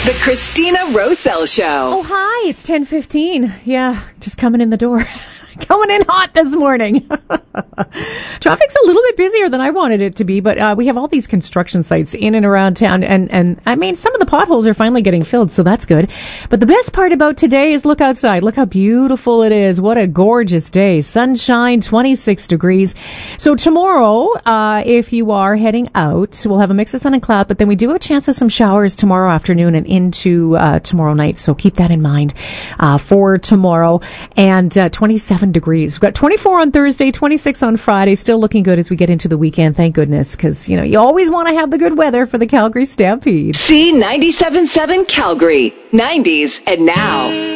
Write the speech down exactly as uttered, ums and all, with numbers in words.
The Christina Roselle Show. Oh, hi. It's ten fifteen. Yeah, just coming in the door. Coming in hot this morning. Traffic's a little bit busier than I wanted it to be, but uh, we have all these construction sites in and around town, and, and I mean, some of the potholes are finally getting filled, so that's good. But the best part about today is look outside. Look how beautiful it is. What a gorgeous day. Sunshine, twenty-six degrees. So tomorrow, uh, if you are heading out, we'll have a mix of sun and cloud, but then we do have a chance of some showers tomorrow afternoon and into uh, tomorrow night, so keep that in mind uh, for tomorrow. And uh, twenty-seven degrees. We've got twenty-four on Thursday, twenty-six on Friday. Still looking good as we get into the weekend, thank goodness, because, you know, you always want to have the good weather for the Calgary Stampede. C ninety-seven point seven Calgary, nineties and now.